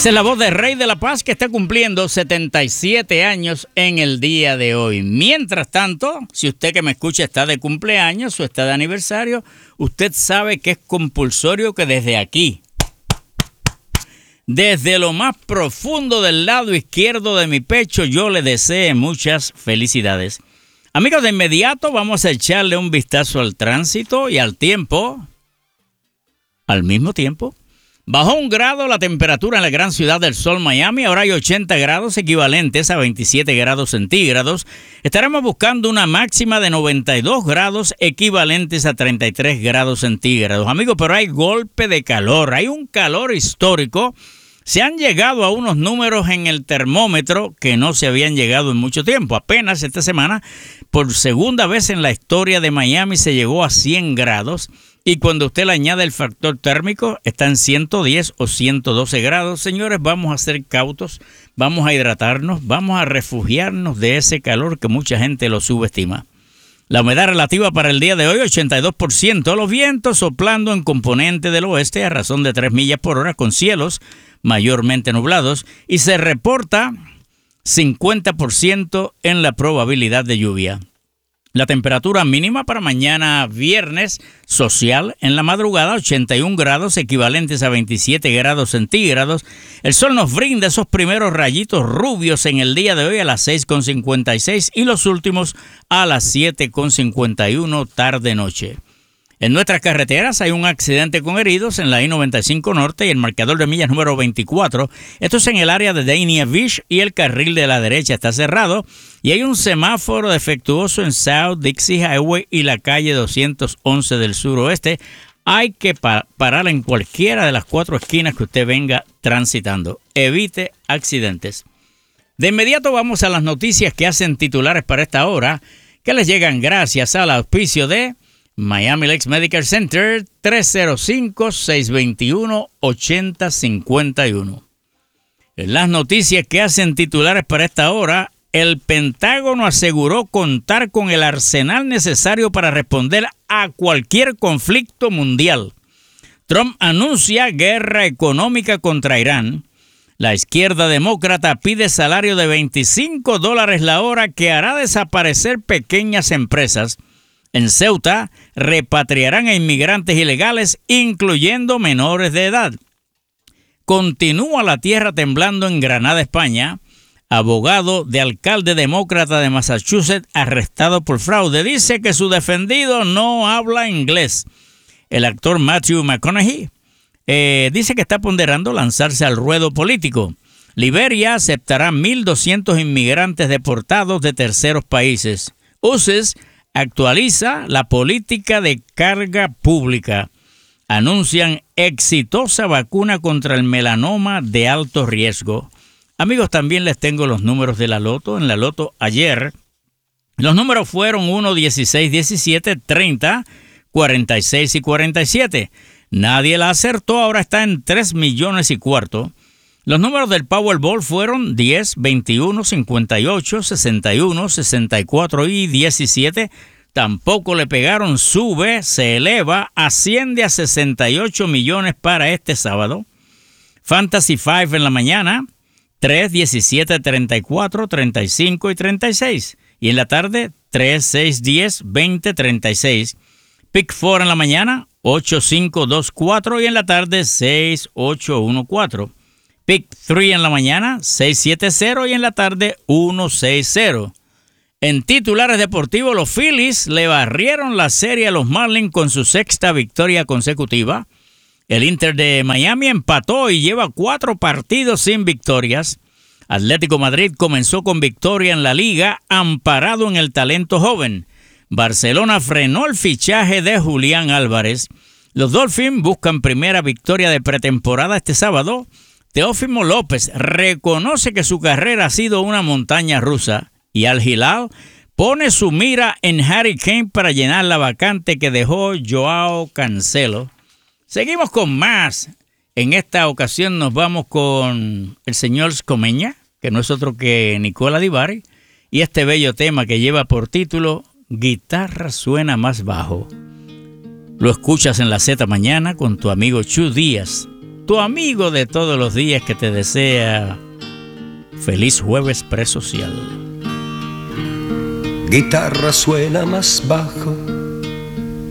Esa es la voz de Rey de la Paz, que está cumpliendo 77 años en el día de hoy. Mientras tanto, si usted que me escucha está de cumpleaños o está de aniversario, usted sabe que es compulsorio que desde aquí, desde lo más profundo del lado izquierdo de mi pecho, yo le desee muchas felicidades. Amigos, de inmediato vamos a echarle un vistazo al tránsito y al tiempo. Al mismo tiempo, bajó 1 grado la temperatura en la gran ciudad del sol, Miami. Ahora hay 80 grados equivalentes a 27 grados centígrados. Estaremos buscando una máxima de 92 grados equivalentes a 33 grados centígrados. Amigos, pero hay golpe de calor. Hay un calor histórico. Se han llegado a unos números en el termómetro que no se habían llegado en mucho tiempo. Apenas esta semana, por segunda vez en la historia de Miami, se llegó a 100 grados. Y cuando usted le añade el factor térmico, está en 110 o 112 grados. Señores, vamos a ser cautos, vamos a hidratarnos, vamos a refugiarnos de ese calor que mucha gente lo subestima. La humedad relativa para el día de hoy, 82%. Los vientos soplando en componente del oeste a razón de 3 millas por hora, con cielos mayormente nublados. Y se reporta 50% en la probabilidad de lluvia. La temperatura mínima para mañana viernes social en la madrugada, 81 grados equivalentes a 27 grados centígrados. El sol nos brinda esos primeros rayitos rubios en el día de hoy a las 6:56 y los últimos a las 7:51 tarde-noche. En nuestras carreteras hay un accidente con heridos en la I-95 Norte y el marcador de millas número 24. Esto es en el área de Dania Beach y el carril de la derecha está cerrado. Y hay un semáforo defectuoso en South Dixie Highway y la calle 211 del suroeste. Hay que parar en cualquiera de las 4 esquinas que usted venga transitando. Evite accidentes. De inmediato vamos a las noticias que hacen titulares para esta hora, que les llegan gracias al auspicio de Miami Lakes Medical Center, 305-621-8051. En las noticias que hacen titulares para esta hora, el Pentágono aseguró contar con el arsenal necesario para responder a cualquier conflicto mundial. Trump anuncia guerra económica contra Irán. La izquierda demócrata pide salario de $25 la hora que hará desaparecer pequeñas empresas. En Ceuta repatriarán a inmigrantes ilegales, incluyendo menores de edad. Continúa la tierra temblando en Granada, España. Abogado de alcalde demócrata de Massachusetts arrestado por fraude. Dice que su defendido no habla inglés. El actor Matthew McConaughey dice que está ponderando lanzarse al ruedo político. Liberia aceptará 1.200 inmigrantes deportados de terceros países. UCES actualiza la política de carga pública. Anuncian exitosa vacuna contra el melanoma de alto riesgo. Amigos, también les tengo los números de la Loto. En la Loto ayer, los números fueron 1, 16, 17, 30, 46 y 47. Nadie la acertó, ahora está en 3 millones y cuarto. Los números del Powerball fueron 10, 21, 58, 61, 64 y 17. Tampoco le pegaron, sube, se eleva, asciende a 68 millones para este sábado. Fantasy 5 en la mañana, 3, 17, 34, 35 y 36. Y en la tarde, 3, 6, 10, 20, 36. Pick 4 en la mañana, 8, 5, 2, 4. Y en la tarde, 6, 8, 1, 4. Pick 3 en la mañana, 6-7-0 y en la tarde 1-6-0. En titulares deportivos, los Phillies le barrieron la serie a los Marlins con su 6ª victoria consecutiva. El Inter de Miami empató y lleva 4 partidos sin victorias. Atlético Madrid comenzó con victoria en la liga, amparado en el talento joven. Barcelona frenó el fichaje de Julián Álvarez. Los Dolphins buscan primera victoria de pretemporada este sábado. Teófimo López reconoce que su carrera ha sido una montaña rusa y Al Hilal pone su mira en Harry Kane para llenar la vacante que dejó Joao Cancelo. Seguimos con más. En esta ocasión nos vamos con el señor Scomeña, que no es otro que Nicola Di Bari, y este bello tema que lleva por título Guitarra suena más bajo. Lo escuchas en la Z mañana con tu amigo Chu Díaz. tu amigo de todos los días que te desea feliz jueves presocial. Guitarra suena más bajo,